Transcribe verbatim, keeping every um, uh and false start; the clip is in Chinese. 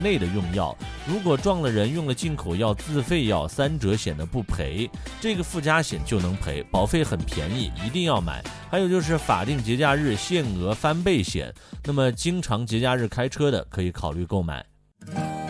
内的用药，如果撞了人用了进口药、自费药，三者险的不赔，这个附加险就能赔，保费很便宜，一定要买。还有就是法定节假日限额翻倍险，那么经常节假日开车的可以考虑购买。